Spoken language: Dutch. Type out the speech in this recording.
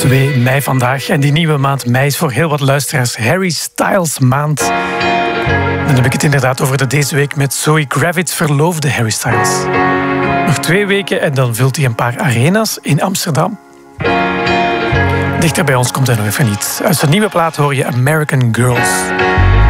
2 mei vandaag. En die nieuwe maand mei is voor heel wat luisteraars Harry Styles maand. Dan heb ik het inderdaad over de deze week met Zoe Kravitz verloofde Harry Styles. Nog 2 weken en dan vult hij een paar arena's in Amsterdam. Dichter bij ons komt hij nog even niet. Uit zijn nieuwe plaat hoor je American Girls.